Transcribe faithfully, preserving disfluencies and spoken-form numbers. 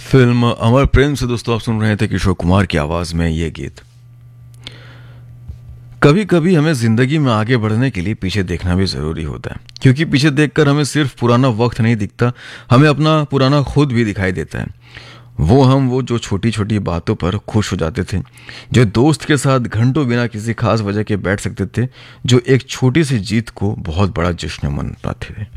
Film अमर प्रेम से दोस्तों आप सुन रहे थे किशोर कुमार की आवाज में ये गीत। कभी कभी हमें जिंदगी में आगे बढ़ने के लिए पीछे देखना भी जरूरी होता है, क्योंकि पीछे देखकर हमें सिर्फ पुराना वक्त नहीं दिखता, हमें अपना पुराना खुद भी दिखाई देता है। वो हम वो जो छोटी छोटी बातों पर खुश हो जाते थे, जो दोस्त के साथ घंटों बिना किसी खास वजह के बैठ सकते थे, जो एक छोटी सी जीत को बहुत बड़ा जश्न मनाते थे।